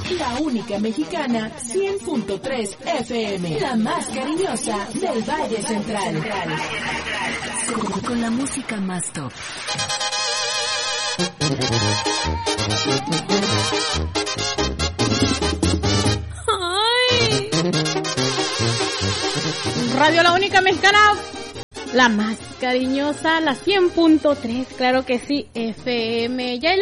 La única mexicana, 100.3 FM. La más cariñosa del Valle Central. Con la música más top. Ay. Radio La Única Mexicana, la más cariñosa, la 100.3, claro que sí, FM. Ya es la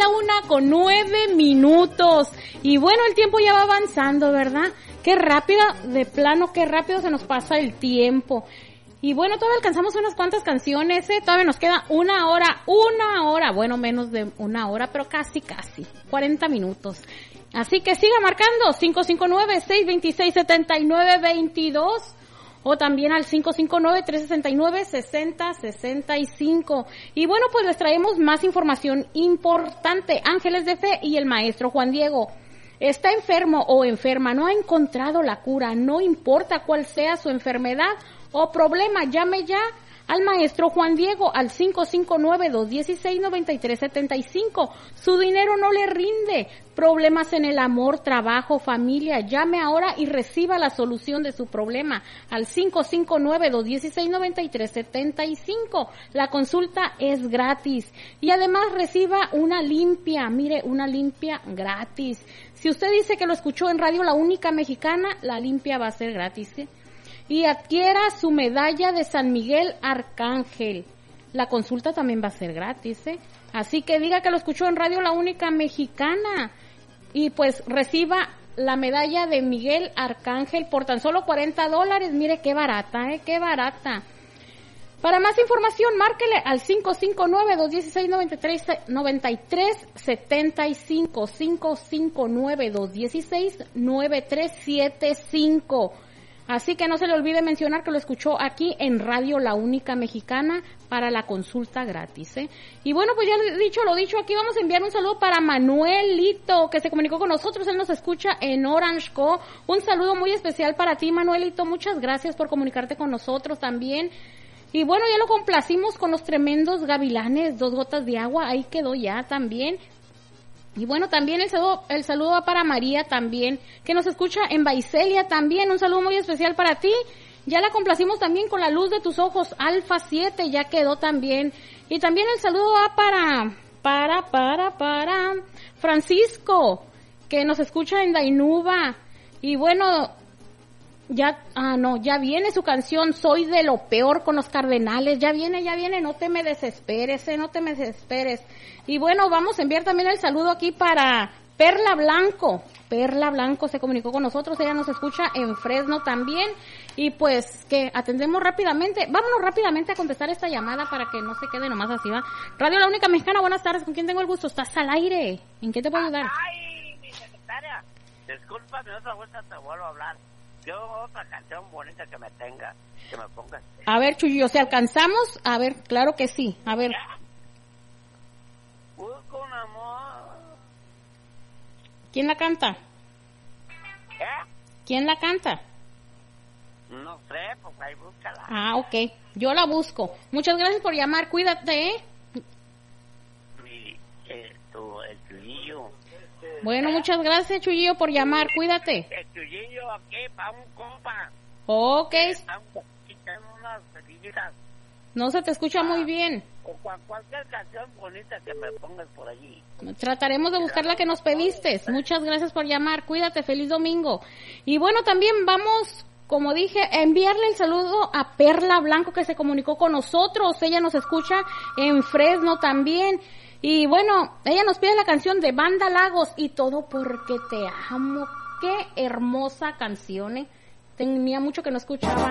1:09. Y bueno, el tiempo ya va avanzando, ¿verdad? Qué rápido, de plano, qué rápido se nos pasa el tiempo. Y bueno, todavía alcanzamos unas cuantas canciones, todavía nos queda una hora, bueno, menos de una hora, pero casi, 40 minutos. Así que siga marcando, 559-626-7922, o también al 559-369-6065. Y bueno, pues les traemos más información importante. Ángeles de Fe y el maestro Juan Diego. Está enfermo o enferma, no ha encontrado la cura, no importa cuál sea su enfermedad o problema, llame ya al maestro Juan Diego al 559-216-9375. Su dinero no le rinde. Problemas en el amor, trabajo, familia. Llame ahora y reciba la solución de su problema al 559-216-9375. La consulta es gratis. Y además reciba una limpia gratis. Si usted dice que lo escuchó en Radio La Única Mexicana, la limpia va a ser gratis, Y adquiera su medalla de San Miguel Arcángel. La consulta también va a ser gratis, Así que diga que lo escuchó en Radio La Única Mexicana. Y pues reciba la medalla de Miguel Arcángel por tan solo $40. Mire qué barata, qué barata. Para más información, márquele al 559-216-9375. 559-216-9375. Así que no se le olvide mencionar que lo escuchó aquí en Radio La Única Mexicana para la consulta gratis, Y bueno, pues ya lo dicho, aquí vamos a enviar un saludo para Manuelito, que se comunicó con nosotros, él nos escucha en Orange Co. Un saludo muy especial para ti, Manuelito, muchas gracias por comunicarte con nosotros también. Y bueno, ya lo complacimos con los tremendos gavilanes, 2 gotas de agua, ahí quedó ya también. Y bueno, también el saludo va para María también, que nos escucha en Baicelia también. Un saludo muy especial para ti. Ya la complacimos también con La Luz de Tus Ojos, Alfa 7, ya quedó también. Y también el saludo va para Francisco, que nos escucha en Dainuba. Y bueno, ya viene su canción Soy de lo Peor con los Cardenales. Ya viene, no te me desesperes, no te me desesperes. Y bueno, vamos a enviar también el saludo aquí para Perla Blanco. Perla Blanco se comunicó con nosotros, ella nos escucha en Fresno también. Y pues que atendemos rápidamente, vámonos rápidamente a contestar esta llamada para que no se quede nomás así, ¿va? Radio La Única Mexicana, buenas tardes, ¿con quién tengo el gusto? Estás al aire, ¿en qué te puedo ayudar? Ay, mi secretaria, discúlpame, otra vuelta te vuelvo a hablar. Yo otra canción bonita que me pongas. A ver, Chuyillo, ¿se alcanzamos? A ver, claro que sí, a ver. Con amor. ¿Quién la canta? ¿Quién la canta? No sé, pues ahí búscala. Ah, ok, yo la busco. Muchas gracias por llamar, cuídate, El Chuyillo. Bueno, muchas gracias, Chuyillo, por llamar, cuídate. El Chuyillo aquí para un compa. Ok. Unas pequeñitas. No se te escucha muy bien. O cualquier canción bonita que me pongas por allí. Trataremos de buscar la que nos pediste. Muchas gracias por llamar, cuídate, feliz domingo. Y bueno, también vamos, como dije, a enviarle el saludo a Perla Blanco, que se comunicó con nosotros. Ella nos escucha en Fresno también. Y bueno, ella nos pide la canción de Banda Lagos y Todo Porque Te Amo. Qué hermosa canción, Tenía mucho que no escuchaba